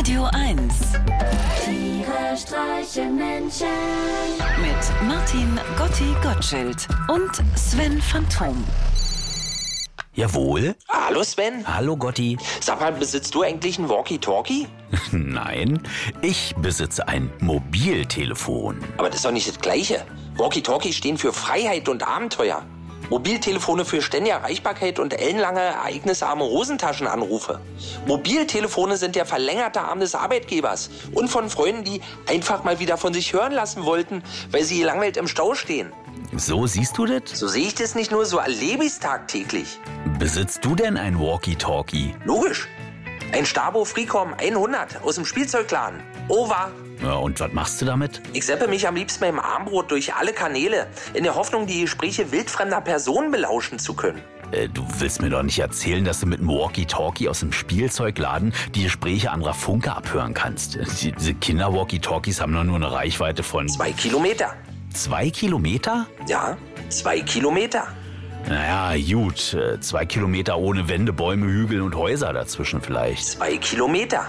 Radio 1. Tiere streichen Menschen. Mit Martin Gotti Gottschild und Sven Phantom. Jawohl. Hallo Sven. Hallo Gotti. Sag mal, besitzt du eigentlich ein Walkie-Talkie? Nein, ich besitze ein Mobiltelefon. Aber das ist doch nicht das Gleiche. Walkie-Talkie stehen für Freiheit und Abenteuer. Mobiltelefone für ständige Erreichbarkeit und ellenlange, ereignisarme Hosentaschenanrufe. Mobiltelefone sind der verlängerte Arm des Arbeitgebers und von Freunden, die einfach mal wieder von sich hören lassen wollten, weil sie gelangweilt im Stau stehen. So siehst du das? So sehe ich das nicht nur, so erlebe ich es tagtäglich. Besitzt du denn ein Walkie-Talkie? Logisch. Ein Stabo Freecom 100 aus dem Spielzeugladen. Over. Ja, und was machst du damit? Ich seppe mich am liebsten beim Armbrot durch alle Kanäle, in der Hoffnung, die Gespräche wildfremder Personen belauschen zu können. Du willst mir doch nicht erzählen, dass du mit einem Walkie-Talkie aus dem Spielzeugladen die Gespräche anderer Funker abhören kannst. Diese Kinder-Walkie-Talkies haben doch nur eine Reichweite von... 2 Kilometer. 2 Kilometer? Ja, 2 Kilometer. Naja, gut. 2 Kilometer ohne Wände, Bäume, Hügel und Häuser dazwischen vielleicht. 2 Kilometer.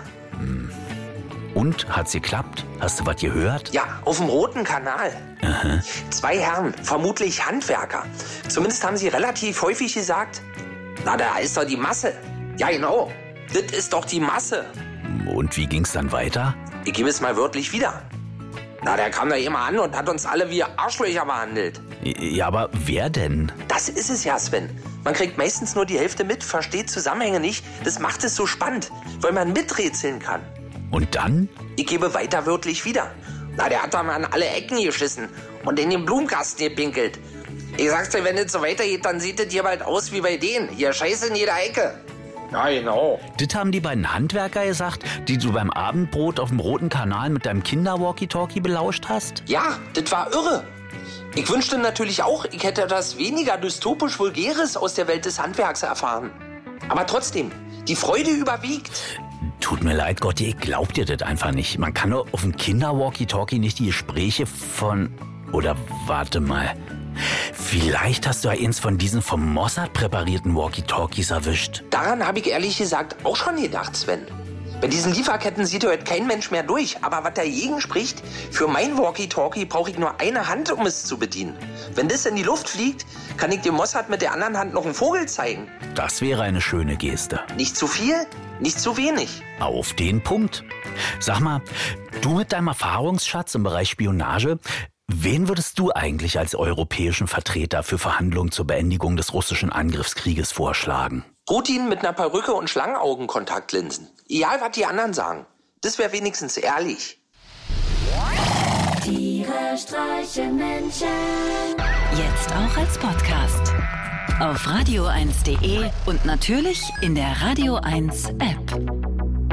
Und, hat's geklappt? Hast du was gehört? Ja, auf dem Roten Kanal. Aha. 2 Herren, vermutlich Handwerker. Zumindest haben sie relativ häufig gesagt, na, da ist doch die Masse. Ja, genau. Das ist doch die Masse. Und wie ging's dann weiter? Ich gebe es mal wörtlich wieder. Na, der kam da immer an und hat uns alle wie Arschlöcher behandelt. Ja, aber wer denn? Das ist es ja, Sven. Man kriegt meistens nur die Hälfte mit, versteht Zusammenhänge nicht. Das macht es so spannend, weil man miträtseln kann. Und dann? Ich gebe weiter wörtlich wieder. Na, der hat da mal an alle Ecken geschissen und in den Blumenkasten gepinkelt. Ich sag's dir, wenn das so weitergeht, dann sieht das hier bald aus wie bei denen. Hier Scheiße in jeder Ecke. Ja, genau. Das haben die beiden Handwerker gesagt, die du beim Abendbrot auf dem Roten Kanal mit deinem Kinder-Walkie-Talkie belauscht hast? Ja, das war irre. Ich wünschte natürlich auch, ich hätte etwas weniger dystopisch Vulgäres aus der Welt des Handwerks erfahren. Aber trotzdem, die Freude überwiegt. Tut mir leid, Gotti, ich glaub dir das einfach nicht. Man kann doch auf dem Kinder-Walkie-Talkie nicht die Gespräche von... Oder warte mal. Vielleicht hast du ja eins von diesen vom Mossad präparierten Walkie-Talkies erwischt. Daran habe ich ehrlich gesagt auch schon gedacht, Sven. Bei diesen Lieferketten sieht heute kein Mensch mehr durch. Aber was dagegen spricht, für mein Walkie-Talkie brauche ich nur eine Hand, um es zu bedienen. Wenn das in die Luft fliegt, kann ich dem Mossad mit der anderen Hand noch einen Vogel zeigen. Das wäre eine schöne Geste. Nicht zu viel, nicht zu wenig. Auf den Punkt. Sag mal, du mit deinem Erfahrungsschatz im Bereich Spionage, wen würdest du eigentlich als europäischen Vertreter für Verhandlungen zur Beendigung des russischen Angriffskrieges vorschlagen? Putin mit einer Perücke und Schlangenaugenkontaktlinsen. Egal, was die anderen sagen. Das wäre wenigstens ehrlich. Tiere streichen Menschen. Jetzt auch als Podcast. Auf radio1.de und natürlich in der Radio 1 App.